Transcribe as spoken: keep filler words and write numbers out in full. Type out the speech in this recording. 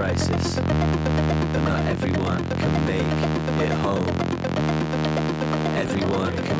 crisis, but not everyone can make it home. Everyone can